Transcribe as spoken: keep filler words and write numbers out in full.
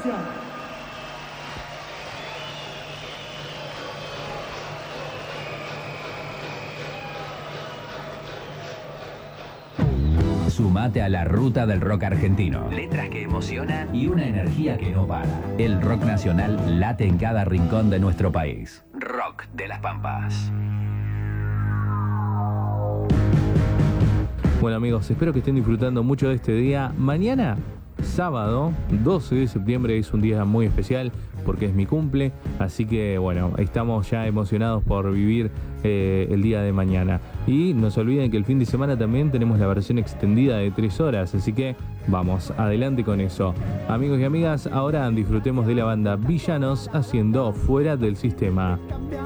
Gracias. Sumate a la ruta del rock argentino. Letras que emocionan y una energía que no para. El rock nacional late en cada rincón de nuestro país. Rock de las Pampas. Bueno amigos, espero que estén disfrutando mucho de este día. Mañana, sábado, doce de septiembre, es un día muy especial porque es mi cumple. Así que bueno, estamos ya emocionados por vivir eh, el día de mañana. Y no se olviden que el fin de semana también tenemos la versión extendida de tres horas. Así que vamos, adelante con eso. Amigos y amigas, ahora disfrutemos de la banda Villanos haciendo Fuera del Sistema.